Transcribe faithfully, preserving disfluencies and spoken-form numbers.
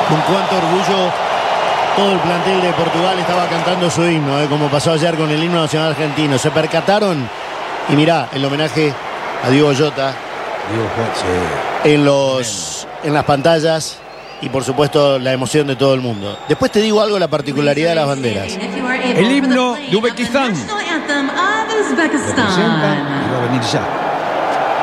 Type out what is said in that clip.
Con cuánto orgullo todo el plantel de Portugal estaba cantando su himno, ¿eh? Como pasó ayer con el himno nacional argentino. Se percataron y mirá, el homenaje a Diogo Jota en, los, en las pantallas y por supuesto la emoción de todo el mundo. Después te digo algo de la particularidad de las banderas. El himno de Uzbekistán. Representan y va a venir ya.